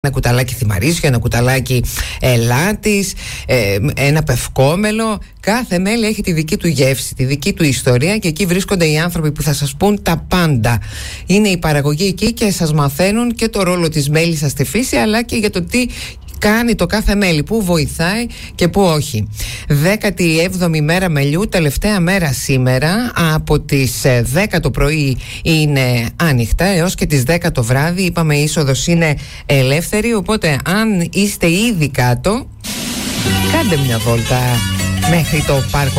ένα κουταλάκι θυμαρίσιο, ένα κουταλάκι ελάτης, ένα πευκόμελο. Κάθε μέλι έχει τη δική του γεύση, τη δική του ιστορία και εκεί βρίσκονται οι άνθρωποι που θα σας πούν τα πάντα. Είναι η παραγωγή εκεί και σας μαθαίνουν και το ρόλο της μέλισσας στη φύση, αλλά και για το τι κάνει το κάθε μέλι, που βοηθάει και που όχι. 17η μέρα μελιού, τελευταία μέρα σήμερα. Από τις 10 το πρωί είναι άνοιχτα έως και τις 10 το βράδυ. Είπαμε η είσοδος είναι ελεύθερη, οπότε αν είστε ήδη κάτω, κάντε μια βόλτα μέχρι το πάρκο